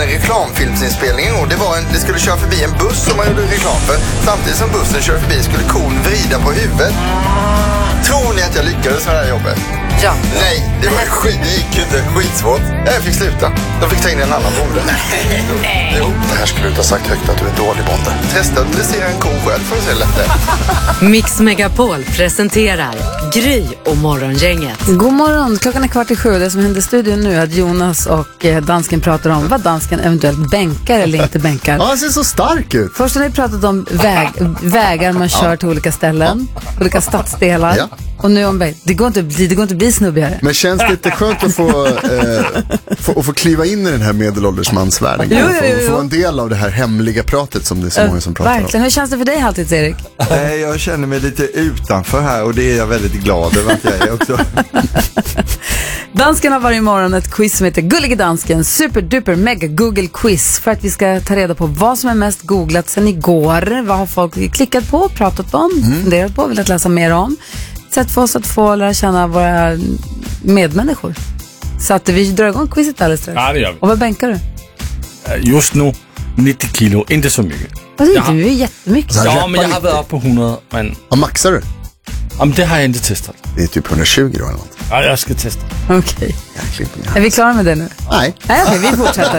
reklamfilmsinspelning en gång. Det skulle köra förbi en buss som man gjorde reklam för. Samtidigt som bussen körde förbi skulle kon vrida på huvudet. Tror ni att jag lyckades med det här jobbet? Ja. Nej, det gick ju inte. Skitsvårt. Jag fick sluta. De fick ta in en annan bonde. Nej. Jo, det här skulle du inte ha sagt högt att du är en dålig bonde. Testa att dressera en ko själv för att se lätt det. Mix Megapol presenterar Gry och Morgongänget. God morgon, klockan är 6:15. Det som händer i studion nu är att Jonas och dansken pratar om vad dansken eventuellt bänkar eller inte bänkar. Ja, han ser så stark ut. Först har ni pratat om vägar man kör till olika ställen, olika stadsdelar. Ja. Och nu om det går inte att bli snubbigare. Men känns det inte skönt att få kliva in i den här medelåldersmansvärlden? Jo. Få en del av det här hemliga pratet som det är så många som pratar Verkligen. Hur känns det för dig alltid, Erik? Jag känner mig lite utanför här och det är jag väldigt glad över att jag är också. Dansken har varje morgon ett quiz som heter Gullige Dansken Superduper Mega Google Quiz för att vi ska ta reda på vad som är mest googlat sedan igår. Vad har folk klickat på, pratat om, funderat på, velat läsa mer om. Sätt för oss att få lära känna våra medmänniskor. Så att vi drar igång quizet alldeles strax. Ja, det gör vi. Och vad bänkar du? Just nu 90 kilo, inte så mycket. Alltså inte vi är jättemycket. Ja, men jag har varit på 100. Men... Vad maxar du? Ja, men det har jag inte testat. Det är typ 120 då eller något. Ja, jag ska testa. Okej. Jäkligt. Är vi klara med det nu? Nej. Nej, okej, vi fortsätter.